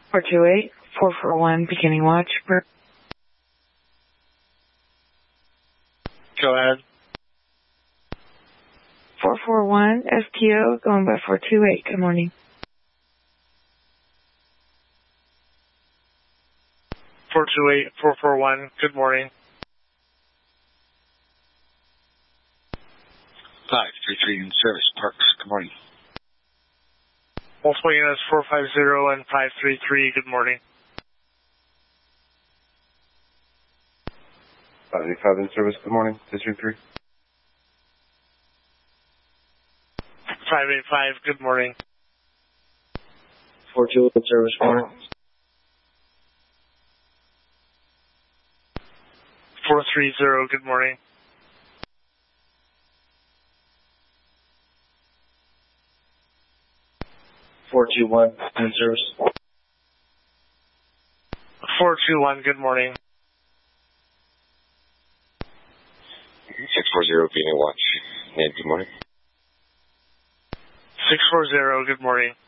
428-441, beginning watch. Go ahead. 441, STO, going by 428. Good morning. 428-441, good morning. 533 in service, Parks, good morning. Multiple units 450 and 533, good morning. 585 in service, good morning. 233. 585, good morning. 42 in service, good morning. 430, good morning. 421 in service. 421, good morning. 640 being a watch. And good morning. 640, good morning.